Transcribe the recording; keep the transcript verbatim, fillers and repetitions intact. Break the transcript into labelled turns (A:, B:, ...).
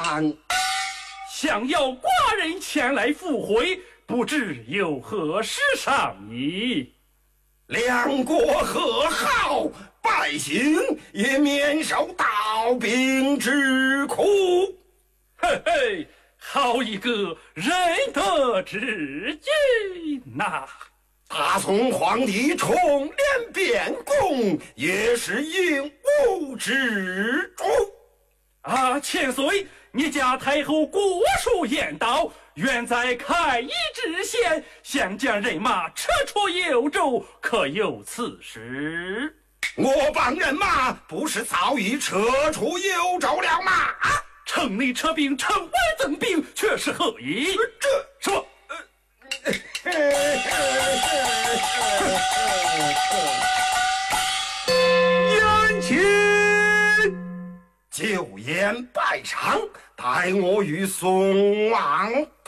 A: 难。
B: 想要寡人前来赴会，不知有何事商议？
A: 两国和好，百姓也免受盗兵之苦。
B: 嘿嘿，好一个仁德之君呐！
A: 大宋皇帝重连变宫，也是应无之主。
B: 啊，千岁，你家太后国书言道，愿在开邑之前，想将人马撤出幽州，可有此事？
A: 我帮人马不是早已撤出幽州了吗？
B: 城内撤兵，城外增兵，却是何意？
A: 这
B: 说。
A: 燕青，酒宴摆上，待我与宋王